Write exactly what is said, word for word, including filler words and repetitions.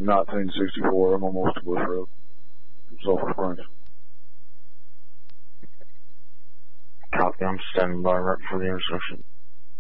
nineteen sixty-four. I'm almost to Bush Road. Sulphur Springs. Copy, I'm standing by right for the intersection.